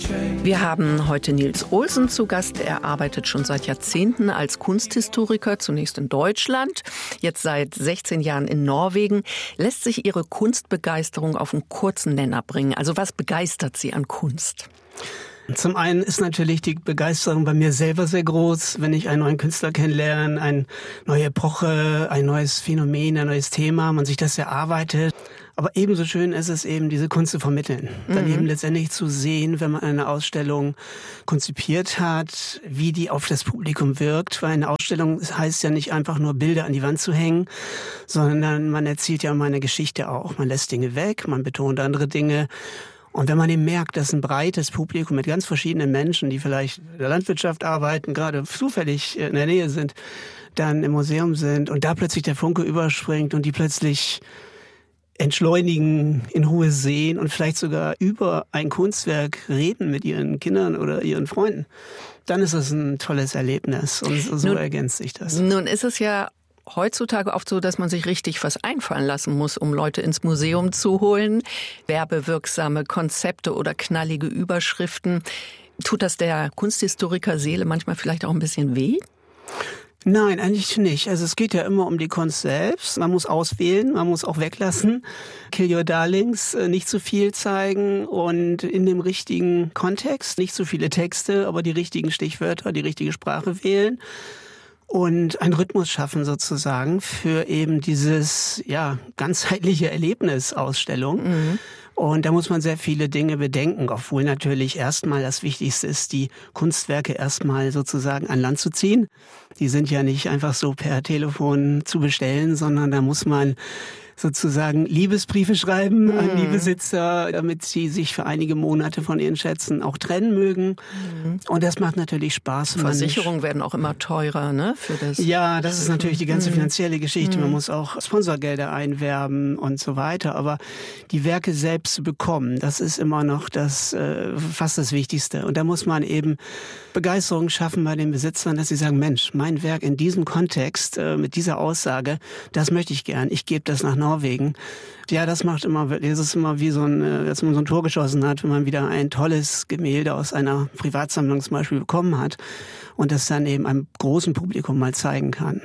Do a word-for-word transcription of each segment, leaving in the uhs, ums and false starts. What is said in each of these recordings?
Wir haben heute Nils Olsen zu Gast. Er arbeitet schon seit Jahrzehnten als Kunsthistoriker, zunächst in Deutschland, jetzt seit sechzehn Jahren in Norwegen. Lässt sich Ihre Kunstbegeisterung auf einen kurzen Nenner bringen? Also was begeistert Sie an Kunst? Zum einen ist natürlich die Begeisterung bei mir selber sehr groß, wenn ich einen neuen Künstler kennenlerne, eine neue Epoche, ein neues Phänomen, ein neues Thema, man sich das erarbeitet. Aber ebenso schön ist es eben, diese Kunst zu vermitteln. Dann mhm. eben letztendlich zu sehen, wenn man eine Ausstellung konzipiert hat, wie die auf das Publikum wirkt. Weil eine Ausstellung heißt ja nicht einfach nur Bilder an die Wand zu hängen, sondern man erzählt ja immer eine Geschichte auch. Man lässt Dinge weg, man betont andere Dinge. Und wenn man eben merkt, dass ein breites Publikum mit ganz verschiedenen Menschen, die vielleicht in der Landwirtschaft arbeiten, gerade zufällig in der Nähe sind, dann im Museum sind und da plötzlich der Funke überspringt und die plötzlich entschleunigen, in Ruhe sehen und vielleicht sogar über ein Kunstwerk reden mit ihren Kindern oder ihren Freunden, dann ist das ein tolles Erlebnis und so nun, ergänzt sich das. Nun ist es ja heutzutage oft so, dass man sich richtig was einfallen lassen muss, um Leute ins Museum zu holen. Werbewirksame Konzepte oder knallige Überschriften. Tut das der Kunsthistoriker-Seele manchmal vielleicht auch ein bisschen weh? Nein, eigentlich nicht. Also es geht ja immer um die Kunst selbst. Man muss auswählen, man muss auch weglassen. Kill your darlings, nicht zu viel zeigen und in dem richtigen Kontext, nicht zu viele Texte, aber die richtigen Stichwörter, die richtige Sprache wählen. Und einen Rhythmus schaffen sozusagen für eben dieses ja ganzheitliche Erlebnisausstellung. Mhm. Und da muss man sehr viele Dinge bedenken, obwohl natürlich erstmal das Wichtigste ist, die Kunstwerke erstmal sozusagen an Land zu ziehen. Die sind ja nicht einfach so per Telefon zu bestellen, sondern da muss man sozusagen Liebesbriefe schreiben mhm. an die Besitzer, damit sie sich für einige Monate von ihren Schätzen auch trennen mögen. Mhm. Und das macht natürlich Spaß. Versicherungen werden auch immer teurer, ne? Für das. Ja, das ist natürlich die ganze finanzielle Geschichte. Mhm. Man muss auch Sponsorgelder einwerben und so weiter. Aber die Werke selbst zu bekommen, das ist immer noch das äh, fast das Wichtigste. Und da muss man eben Begeisterung schaffen bei den Besitzern, dass sie sagen, Mensch, mein Werk in diesem Kontext, äh, mit dieser Aussage, das möchte ich gern. Ich gebe das nach Norwegen. Ja, das macht immer, das ist immer wie so ein, als man so ein Tor geschossen hat, wenn man wieder ein tolles Gemälde aus einer Privatsammlung zum Beispiel bekommen hat und das dann eben einem großen Publikum mal zeigen kann.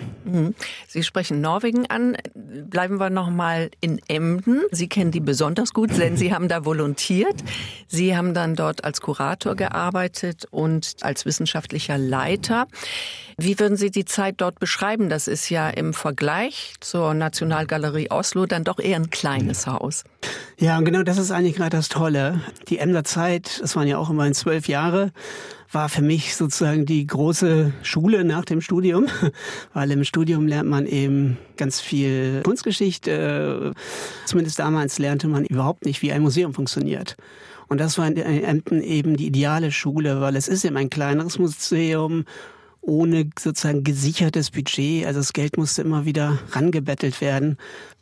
Sie sprechen Norwegen an. Bleiben wir noch mal in Emden. Sie kennen die besonders gut, denn Sie haben da volontiert. Sie haben dann dort als Kurator gearbeitet und als wissenschaftlicher Leiter. Wie würden Sie die Zeit dort beschreiben? Das ist ja im Vergleich zur Nationalgalerie Oslo dann doch eher ein kleines Haus. Ja, und genau das ist eigentlich gerade das Tolle. Die Emder Zeit, das waren ja auch immerhin zwölf Jahre, war für mich sozusagen die große Schule nach dem Studium, weil im Studium lernt man eben ganz viel Kunstgeschichte. Zumindest damals lernte man überhaupt nicht, wie ein Museum funktioniert. Und das war in Emden eben die ideale Schule, weil es ist eben ein kleineres Museum, ohne sozusagen gesichertes Budget. Also das Geld musste immer wieder rangebettelt werden.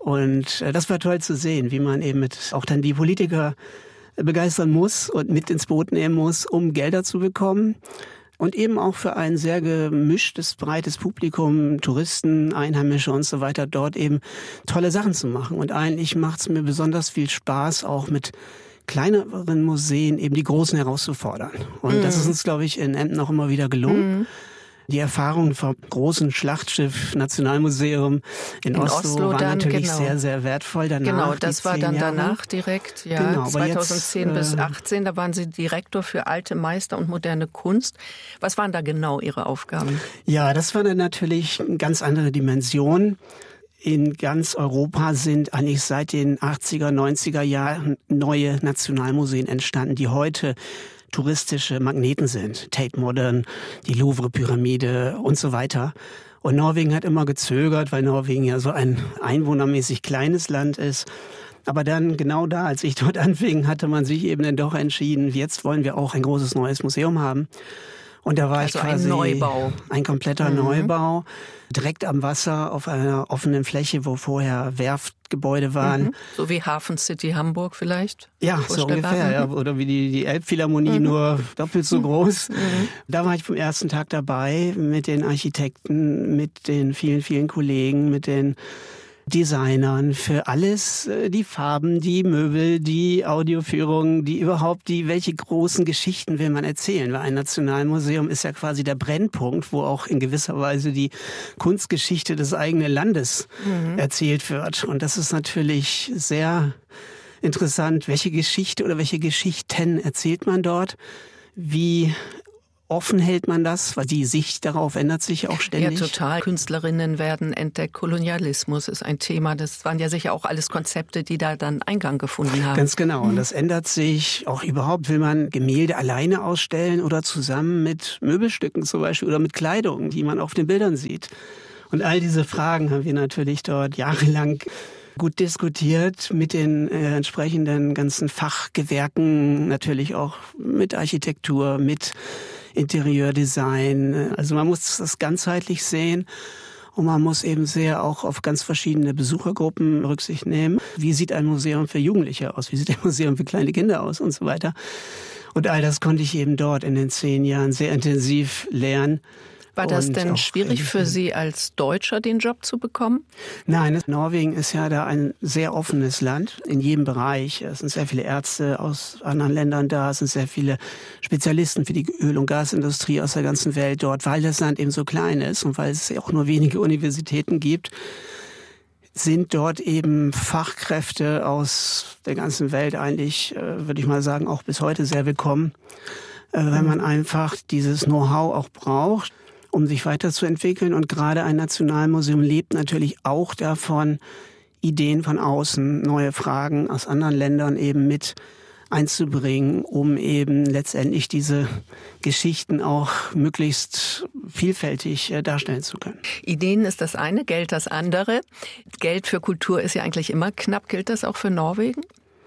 Und das war toll zu sehen, wie man eben mit auch dann die Politiker begeistern muss und mit ins Boot nehmen muss, um Gelder zu bekommen. Und eben auch für ein sehr gemischtes, breites Publikum, Touristen, Einheimische und so weiter, dort eben tolle Sachen zu machen. Und eigentlich macht es mir besonders viel Spaß, auch mit kleineren Museen eben die Großen herauszufordern. Und mhm. das ist uns, glaube ich, in Emden auch immer wieder gelungen. Mhm. Die Erfahrung vom großen Schlachtschiff Nationalmuseum in, in Oslo, Oslo war dann, natürlich genau. sehr, sehr wertvoll. Danach, genau, das war dann Jahre. danach direkt, ja, genau, zweitausendzehn jetzt, bis achtzehn, da waren Sie Direktor für alte Meister und moderne Kunst. Was waren da genau Ihre Aufgaben? Ja, das war dann natürlich eine ganz andere Dimension. In ganz Europa sind eigentlich seit den achtziger, neunziger Jahren neue Nationalmuseen entstanden, die heute touristische Magneten sind. Tate Modern, die Louvre-Pyramide und so weiter. Und Norwegen hat immer gezögert, weil Norwegen ja so ein einwohnermäßig kleines Land ist. Aber dann genau da, als ich dort anfing, hatte man sich eben dann doch entschieden, jetzt wollen wir auch ein großes neues Museum haben. Und da war also ich quasi ein Neubau. Ein kompletter mhm. Neubau, direkt am Wasser auf einer offenen Fläche, wo vorher Werftgebäude waren. Mhm. So wie Hafen City Hamburg vielleicht? Ja, so ungefähr. Ja. Oder wie die, die Elbphilharmonie, mhm. nur doppelt so groß. Mhm. Da war ich vom ersten Tag dabei mit den Architekten, mit den vielen, vielen Kollegen, mit den Designern, für alles, die Farben, die Möbel, die Audioführung, die überhaupt, die, welche großen Geschichten will man erzählen? Weil ein Nationalmuseum ist ja quasi der Brennpunkt, wo auch in gewisser Weise die Kunstgeschichte des eigenen Landes mhm. erzählt wird. Und das ist natürlich sehr interessant. Welche Geschichte oder welche Geschichten erzählt man dort? Wie offen hält man das? Weil die Sicht darauf ändert sich auch ständig. Ja, total. Künstlerinnen werden entdeckt. Kolonialismus ist ein Thema. Das waren ja sicher auch alles Konzepte, die da dann Eingang gefunden haben. Ganz genau. Und das ändert sich auch überhaupt. Will man Gemälde alleine ausstellen oder zusammen mit Möbelstücken zum Beispiel oder mit Kleidung, die man auf den Bildern sieht? Und all diese Fragen haben wir natürlich dort jahrelang gut diskutiert mit den äh, entsprechenden ganzen Fachgewerken, natürlich auch mit Architektur, mit Interieurdesign. Also man muss das ganzheitlich sehen und man muss eben sehr auch auf ganz verschiedene Besuchergruppen Rücksicht nehmen. Wie sieht ein Museum für Jugendliche aus? Wie sieht ein Museum für kleine Kinder aus? Und so weiter. Und all das konnte ich eben dort in den zehn Jahren sehr intensiv lernen. War das denn schwierig für Sie als Deutscher, den Job zu bekommen? Nein, Norwegen ist ja da ein sehr offenes Land in jedem Bereich. Es sind sehr viele Ärzte aus anderen Ländern da, es sind sehr viele Spezialisten für die Öl- und Gasindustrie aus der ganzen Welt dort, weil das Land eben so klein ist und weil es auch nur wenige Universitäten gibt, sind dort eben Fachkräfte aus der ganzen Welt eigentlich, würde ich mal sagen, auch bis heute sehr willkommen, weil man einfach dieses Know-how auch braucht, um sich weiterzuentwickeln. Und gerade ein Nationalmuseum lebt natürlich auch davon, Ideen von außen, neue Fragen aus anderen Ländern eben mit einzubringen, um eben letztendlich diese Geschichten auch möglichst vielfältig darstellen zu können. Ideen ist das eine, Geld das andere. Geld für Kultur ist ja eigentlich immer knapp. Gilt das auch für Norwegen?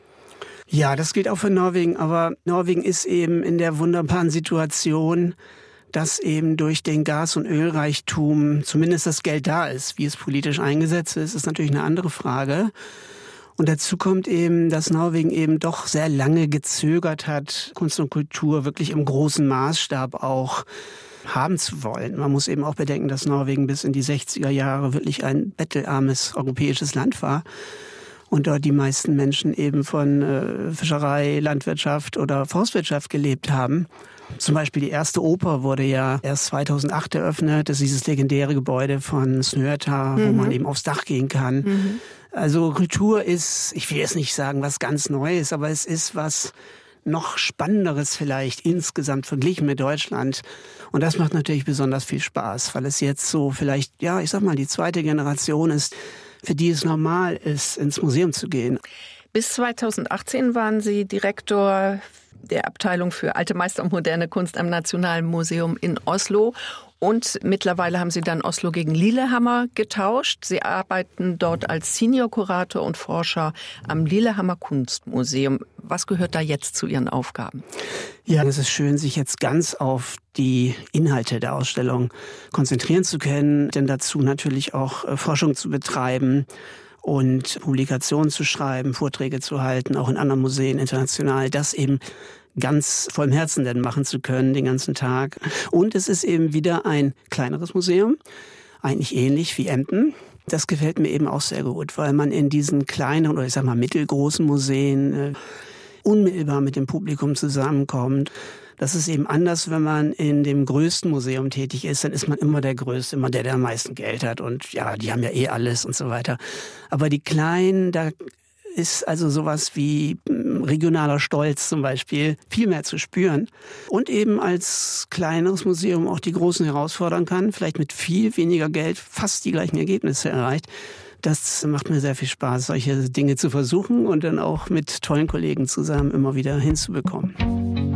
Ja, das gilt auch für Norwegen. Aber Norwegen ist eben in der wunderbaren Situation, dass eben durch den Gas- und Ölreichtum zumindest das Geld da ist. Wie es politisch eingesetzt ist, ist natürlich eine andere Frage. Und dazu kommt eben, dass Norwegen eben doch sehr lange gezögert hat, Kunst und Kultur wirklich im großen Maßstab auch haben zu wollen. Man muss eben auch bedenken, dass Norwegen bis in die sechziger Jahre wirklich ein bettelarmes europäisches Land war. Und dort die meisten Menschen eben von äh, Fischerei, Landwirtschaft oder Forstwirtschaft gelebt haben. Zum Beispiel die erste Oper wurde ja erst zweitausendacht eröffnet. Das ist dieses legendäre Gebäude von Snøhetta, mhm. wo man eben aufs Dach gehen kann. Mhm. Also Kultur ist, ich will jetzt nicht sagen, was ganz Neues, aber es ist was noch Spannenderes vielleicht insgesamt verglichen mit Deutschland. Und das macht natürlich besonders viel Spaß, weil es jetzt so vielleicht, ja, ich sag mal, die zweite Generation ist, für die es normal ist, ins Museum zu gehen. Bis zweitausendachtzehn waren Sie Direktor der Abteilung für Alte Meister und moderne Kunst am Nationalmuseum in Oslo. Und mittlerweile haben Sie dann Oslo gegen Lillehammer getauscht. Sie arbeiten dort als Senior-Kurator und Forscher am Lillehammer Kunstmuseum. Was gehört da jetzt zu Ihren Aufgaben? Ja, es ist schön, sich jetzt ganz auf die Inhalte der Ausstellung konzentrieren zu können, denn dazu natürlich auch Forschung zu betreiben und Publikationen zu schreiben, Vorträge zu halten, auch in anderen Museen international, das eben ganz vollem Herzen denn machen zu können den ganzen Tag. Und es ist eben wieder ein kleineres Museum, eigentlich ähnlich wie Emden. Das gefällt mir eben auch sehr gut, weil man in diesen kleineren oder ich sag mal mittelgroßen Museen äh, unmittelbar mit dem Publikum zusammenkommt. Das ist eben anders, wenn man in dem größten Museum tätig ist, dann ist man immer der Größte, immer der, der am meisten Geld hat und ja, die haben ja eh alles und so weiter. Aber die Kleinen, da ist also sowas wie regionaler Stolz zum Beispiel viel mehr zu spüren und eben als kleineres Museum auch die Großen herausfordern kann, vielleicht mit viel weniger Geld fast die gleichen Ergebnisse erreicht. Das macht mir sehr viel Spaß, solche Dinge zu versuchen und dann auch mit tollen Kollegen zusammen immer wieder hinzubekommen.